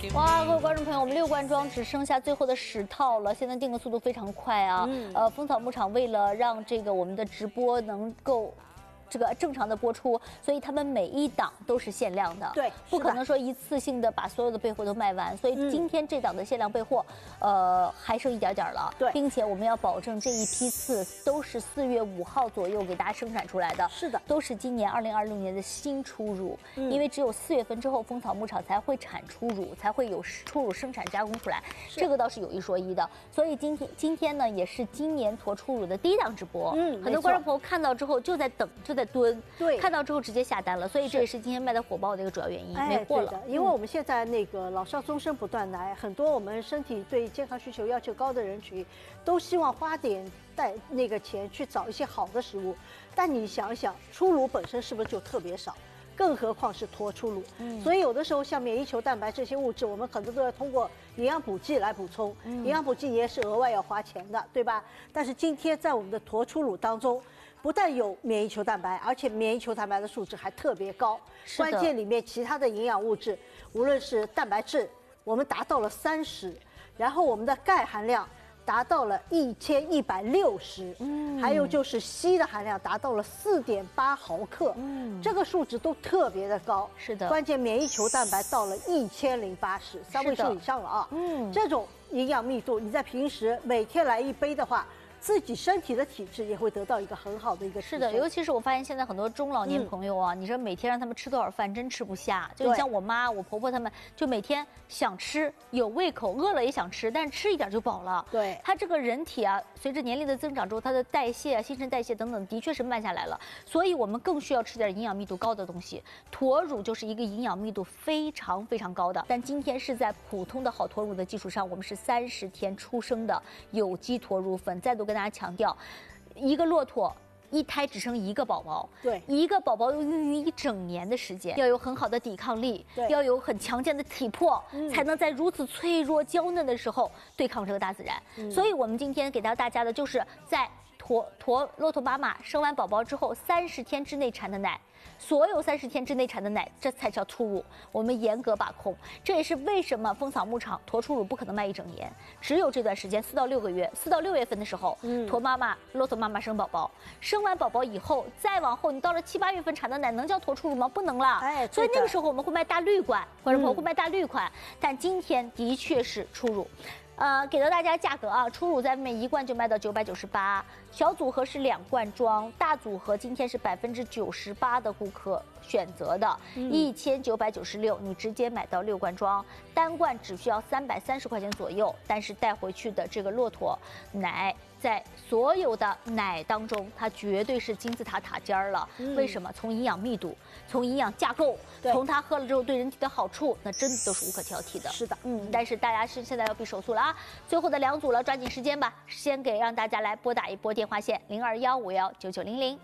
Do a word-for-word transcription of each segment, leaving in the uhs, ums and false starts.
哇，各位观众朋友，我们六罐装只剩下最后的十套了，现在订的速度非常快啊。嗯、呃，蜂草牧场为了让这个我们的直播能够。这个正常的播出，所以他们每一档都是限量的， 对， 不可能说一次性的把所有的备货都卖完，所以今天这档的限量备货，呃，还剩一点点了， 对， 并且我们要保证这一批次都是四月五号左右给大家生产出来的， 是的， 都是今年二零二六年的新初乳，嗯、因为只有四月份之后，蜂草牧场才会产初乳，才会有初乳生产加工出来，这个倒是有一说一的，所以今天今天呢，也是今年坨初乳的第一档直播，嗯，很多观众朋友看到之后就在等，就在。在蹲， 对， 看到之后直接下单了，所以这也是今天卖的火爆的一个主要原因， 哎、 没货了。 对的，因为我们现在那个老少终生不断来，很多我们身体对健康需求要求高的人群，都希望花点带那个钱去找一些好的食物。但你想想，初乳本身是不是就特别少？更何况是脱初乳，嗯，所以有的时候像免疫球蛋白这些物质，我们很多都要通过营养补剂来补充，嗯、营养补剂也是额外要花钱的，对吧？但是今天在我们的脱初乳当中。不但有免疫球蛋白，而且免疫球蛋白的数值还特别高。关键里面其他的营养物质，无论是蛋白质，我们达到了三十，然后我们的钙含量达到了一千一百六十，嗯，还有就是硒的含量达到了四点八毫克，嗯，这个数值都特别的高。 是的， 关键免疫球蛋白到了一千零八十，三位数以上了啊。嗯，这种营养密度，你在平时每天来一杯的话。自己身体的体质也会得到一个很好的一个是的，尤其是我发现现在很多中老年朋友啊，嗯、你说每天让他们吃多少饭，真吃不下。就像我妈、我婆婆他们，就每天想吃，有胃口，饿了也想吃，但是吃一点就饱了。 对， 他这个人体啊，随着年龄的增长之后，他的代谢啊、新陈代谢等等，的确是慢下来了。所以我们更需要吃点营养密度高的东西。驼乳就是一个营养密度非常非常高的，但今天是在普通的好驼乳的基础上，我们是三十天出生的有机驼乳粉，再度跟大家强调，一个骆驼一胎只生一个宝宝， 对， 一个宝宝要孕育一整年的时间，要有很好的抵抗力， 对， 要有很强健的体魄，嗯、才能在如此脆弱娇嫩的时候对抗这个大自然。嗯、所以我们今天给到大家的就是在驼驼骆驼妈妈生完宝宝之后三十天之内产的奶。所有三十天之内产的奶，这才叫初乳，我们严格把控。这也是为什么蜂草牧场驼初乳不可能卖一整年，只有这段时间四到六个月，四到六月份的时候，嗯，驼妈妈、骆驼妈妈生宝宝，生完宝宝以后，再往后，你到了七八月份产的奶能叫驼初乳吗？不能了。哎，所以那个时候我们会卖大绿罐，观众朋友会卖大绿款，嗯、但今天的确是初乳。呃，给到大家价格啊，初乳在每一罐就卖到九百九十八，小组合是两罐装，大组合今天是百分之九十八的顾客选择的，一千九百九十六，你直接买到六罐装，单罐只需要三百三十块钱左右，但是带回去的这个骆驼奶。在所有的奶当中，它绝对是金字塔塔尖儿了。嗯、为什么？从营养密度，从营养架构，从它喝了之后对人体的好处，那真的都是无可挑剔的。 是的， 嗯。但是大家是现在要比手速了啊！最后的两组了，抓紧时间吧。先给让大家来拨打一波电话线零二幺五幺九九零零。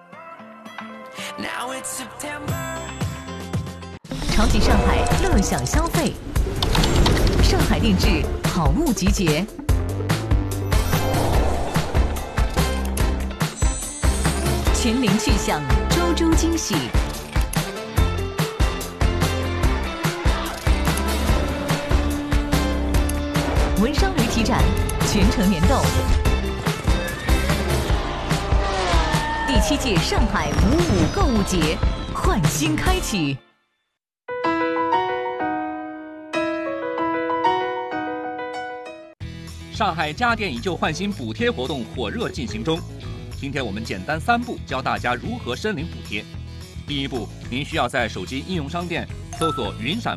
超级上海，乐享消费，上海定制好物集结。全龄去向，周周惊喜。文商旅体展，全城联动。第七届上海五五购物节焕新开启。 上海家电以旧换新补贴活动火热进行中。今天我们简单三步教大家如何申领补贴。第一步，您需要在手机应用商店搜索云闪